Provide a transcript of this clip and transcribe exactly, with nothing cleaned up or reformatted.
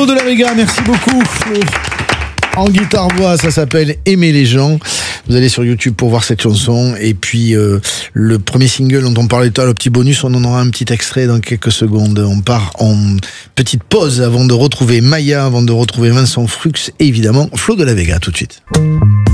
de la Vega, merci beaucoup Flo. En guitare-voix, ça s'appelle Aimer les gens. Vous allez sur YouTube pour voir cette chanson. Et puis, euh, le premier single dont on parlait tout à l'heure, le petit bonus, on en aura un petit extrait dans quelques secondes. On part en petite pause avant de retrouver Maya, avant de retrouver Vincent Frux et évidemment Flo de la Vega. Tout de suite.